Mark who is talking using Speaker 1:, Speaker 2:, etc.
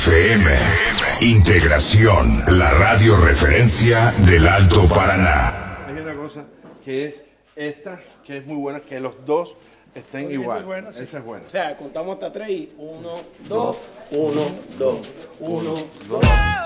Speaker 1: FM. Integración, la radio referencia del Alto Paraná.
Speaker 2: Hay una cosa que es esta, que es muy buena, que los dos estén igual.
Speaker 3: Esa es buena, sí.
Speaker 2: Esa es buena.
Speaker 3: O sea, contamos hasta 3 y 1, 2, 1, 2, 1, 2.